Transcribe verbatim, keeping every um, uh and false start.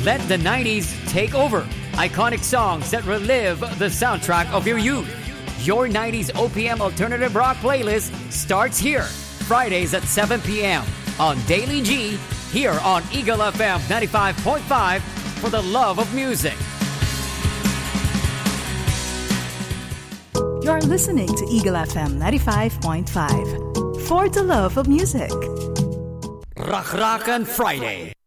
Let the nineties take over. Iconic songs that relive the soundtrack of your youth. Your nineties O P M Alternative Rock playlist starts here. Fridays at seven p.m. on Daily G, here on Eagle F M ninety-five point five for the love of music. You're listening to Eagle F M ninety-five point five for the love of music. Rock Rock and Friday.